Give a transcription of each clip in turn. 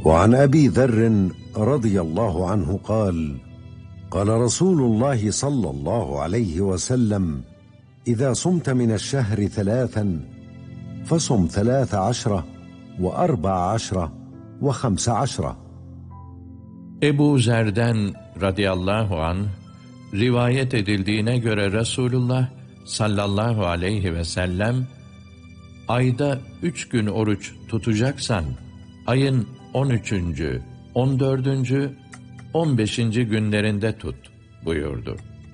وعن أبي ذر رضي الله عنه قال: قال رسول الله صلى الله عليه وسلم: إذا صمت من الشهر 3 فصم 13 و14 و15. Ebu Zer'den radıyallahu anh rivayet edildiğine göre Resulullah sallallahu aleyhi ve sellem, ayda 3 gün oruç tutacaksan ayın 13., 14., 15. günlerinde tut buyurdu.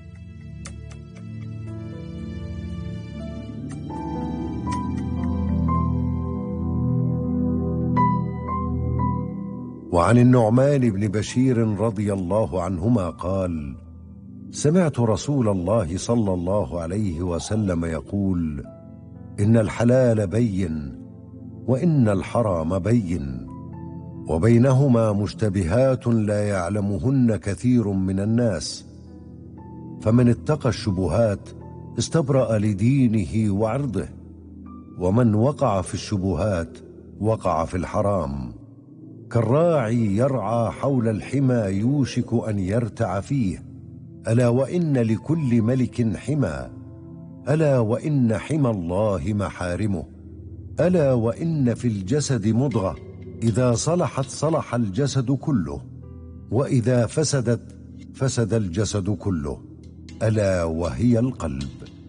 وعن النعمان بن بشير رضي الله عنهما قال: سمعت رسول الله صلى الله عليه وسلم يقول: إن الحلال بين وإن الحرام بين وبينهما مشتبهات لا يعلمهن كثير من الناس، فمن اتقى الشبهات استبرأ لدينه وعرضه، ومن وقع في الشبهات وقع في الحرام، كالراعي يرعى حول الحمى يوشك أن يرتع فيه، ألا وإن لكل ملك حمى، ألا وإن حمى الله محارمه، ألا وإن في الجسد مضغة إذا صلحت صلح الجسد كله، وإذا فسدت فسد الجسد كله، ألا وهي القلب.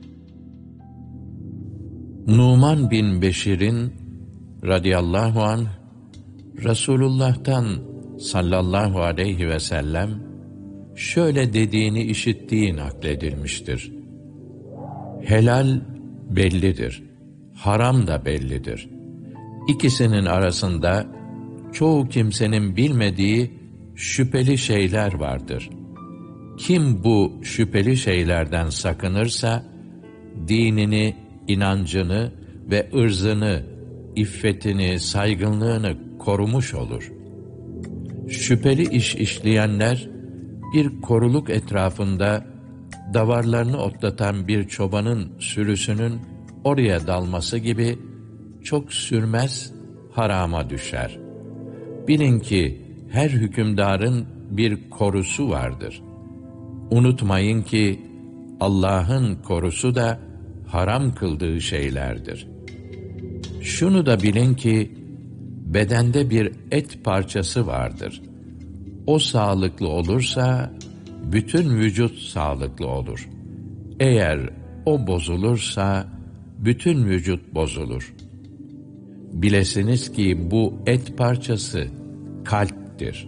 Numan bin Beşir'in radıyallahu anh Resulullah'tan sallallahu aleyhi ve sellem şöyle dediğini işittiği nakledilmiştir. Helal bellidir, haram da bellidir. İkisinin arasında çoğu kimsenin bilmediği şüpheli şeyler vardır. Kim bu şüpheli şeylerden sakınırsa, dinini, inancını ve ırzını, iffetini, saygınlığını korumuş olur. Şüpheli iş işleyenler, bir koruluk etrafında davarlarını otlatan bir çobanın sürüsünün oraya dalması gibi çok sürmez, harama düşer. Bilin ki her hükümdarın bir korusu vardır. Unutmayın ki Allah'ın korusu da haram kıldığı şeylerdir. Şunu da bilin ki bedende bir et parçası vardır. O sağlıklı olursa bütün vücut sağlıklı olur. Eğer o bozulursa bütün vücut bozulur. Bilesiniz ki bu et parçası kalptir.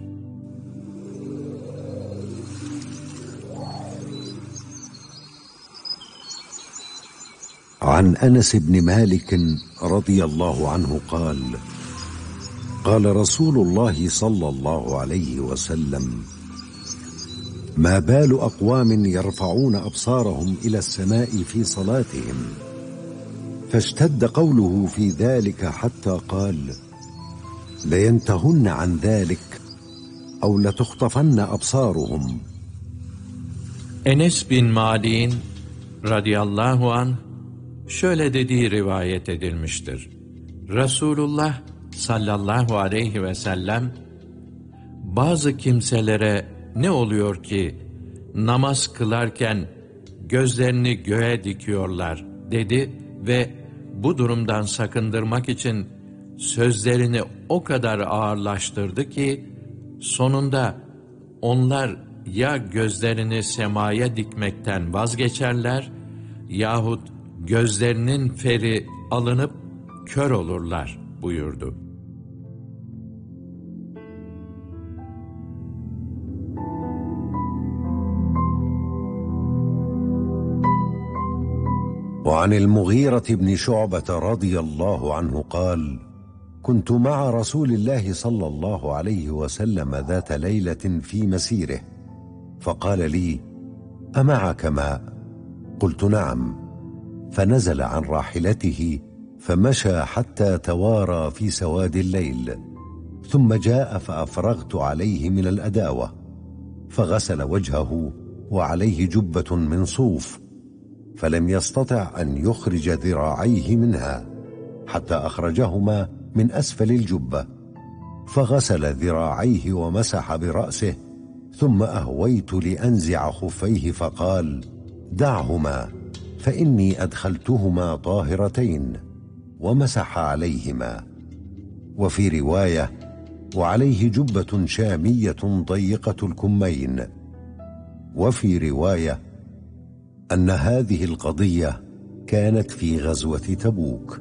عن أنس بن مالك رضي الله عنه قال: قال رسول الله صلى الله عليه وسلم: ما بال أقوام يرفعون أبصارهم إلى السماء في صلاتهم، فاشتد قوله في ذلك حتى قال: لينتهن عن ذلك أو لتخطفن أبصارهم. Enes bin Malik'in radıyallahu anh şöyle dediği rivayet edilmiştir. Resulullah sallallahu aleyhi ve sellem, bazı kimselere ne oluyor ki namaz kılarken gözlerini göğe dikiyorlar dedi ve bu durumdan sakındırmak için sözlerini o kadar ağırlaştırdı ki sonunda onlar ya gözlerini semaya dikmekten vazgeçerler yahut gözlerinin feri alınıp kör olurlar buyurdu. وعن المغيرة بن شعبة رضي الله عنه قال: كنت مع رسول الله صلى الله عليه وسلم ذات ليلة في مسيره، فقال لي: أمعك ماء؟ قلت: نعم. فنزل عن راحلته فمشى حتى توارى في سواد الليل، ثم جاء فأفرغت عليه من الأداوة، فغسل وجهه وعليه جبة من صوف، فلم يستطع أن يخرج ذراعيه منها حتى أخرجهما من أسفل الجبة، فغسل ذراعيه ومسح برأسه، ثم أهويت لأنزع خفيه فقال: دعهما فإني أدخلتهما طاهرتين، ومسح عليهما. وفي رواية: وعليه جبة شامية ضيقة الكمين. وفي رواية أن هذه القضية كانت في غزوة تبوك.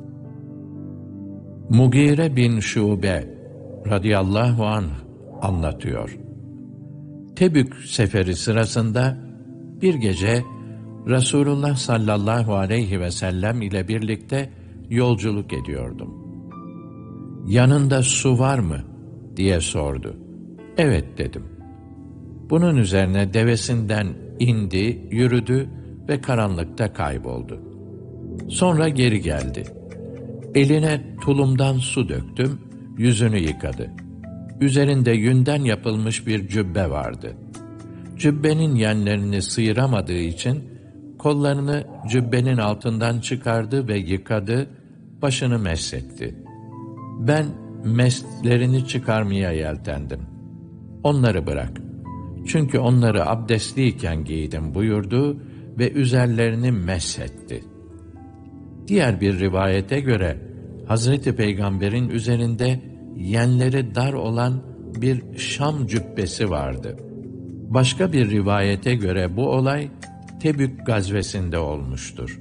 Mugire bin Şube radıyallahu anh anlatıyor. Tebük seferi sırasında bir gece Resulullah sallallahu aleyhi ve sellem ile birlikte yolculuk ediyordum. Yanında su var mı diye sordu. Evet dedim. Bunun üzerine devesinden indi, yürüdü ve karanlıkta kayboldu. Sonra geri geldi. Eline tulumdan su döktüm, yüzünü yıkadı. Üzerinde yünden yapılmış bir cübbe vardı. Cübbenin yenlerini sıyıramadığı için kollarını cübbenin altından çıkardı ve yıkadı, başını meshetti. Ben meslerini çıkarmaya yeltendim. Onları bırak. Çünkü onları abdestliyken giydim buyurdu ve üzerlerini meshetti. Diğer bir rivayete göre Hazreti Peygamber'in üzerinde yenleri dar olan bir Şam cübbesi vardı. Başka bir rivayete göre bu olay Tebük gazvesinde olmuştur.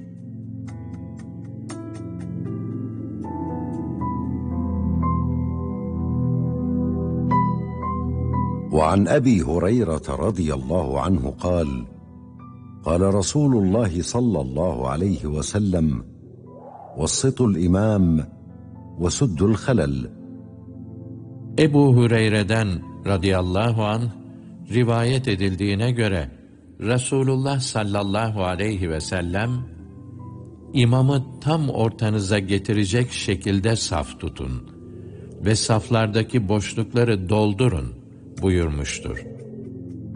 وعن أبي هريرة رضي الله عنه قال: قال رسول الله صلى الله عليه وسلم: وسطوا الإمام وسدوا الخلل. Ebu Hureyre'den radıyallahu anh rivayet edildiğine göre Resulullah sallallahu aleyhi ve sellem, imamı tam ortanıza getirecek şekilde saf tutun ve saflardaki boşlukları doldurun buyurmuştur.